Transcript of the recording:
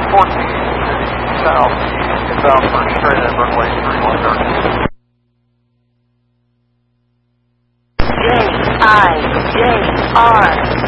South, inbound for straight in runway 3130. J-I-J-R